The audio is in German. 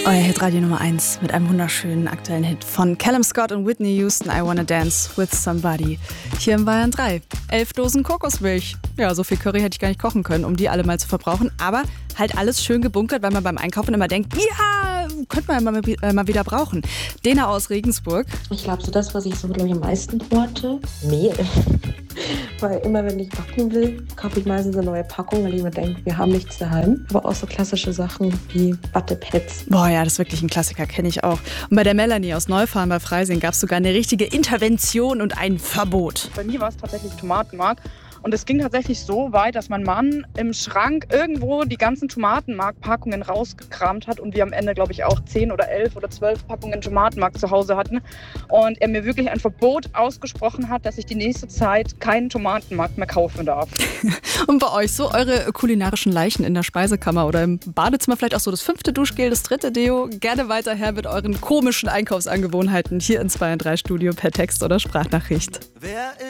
Euer Hitradio Nummer 1 mit einem wunderschönen aktuellen Hit von Callum Scott und Whitney Houston, I Wanna Dance with Somebody. Hier im Bayern 3. 11 Dosen Kokosmilch. Ja, so viel Curry hätte ich gar nicht kochen können, um die alle mal zu verbrauchen. Aber halt alles schön gebunkert, weil man beim Einkaufen immer denkt, ja, könnte man mal wieder brauchen. Dena aus Regensburg. Ich glaube, so das, was ich so, glaube ich, am meisten horte, Mehl. Weil immer, wenn ich backen will, kaufe ich meistens eine neue Packung, weil ich mir denke, wir haben nichts daheim. Aber auch so klassische Sachen wie Wattepads. Boah, ja, das ist wirklich ein Klassiker, kenne ich auch. Und bei der Melanie aus Neufahren bei Freising gab es sogar eine richtige Intervention und ein Verbot. Bei mir war es tatsächlich Tomatenmark. Und es ging tatsächlich so weit, dass mein Mann im Schrank irgendwo die ganzen Tomatenmark-Packungen rausgekramt hat und wir am Ende, glaube ich, auch 10 oder 11 oder 12 Packungen Tomatenmark zu Hause hatten. Und er mir wirklich ein Verbot ausgesprochen hat, dass ich die nächste Zeit keinen Tomatenmark mehr kaufen darf. Und bei euch so eure kulinarischen Leichen in der Speisekammer oder im Badezimmer, vielleicht auch so das 5. Duschgel, das 3. Deo. Gerne weiter her mit euren komischen Einkaufsangewohnheiten hier ins Bayern 3 Studio per Text oder Sprachnachricht.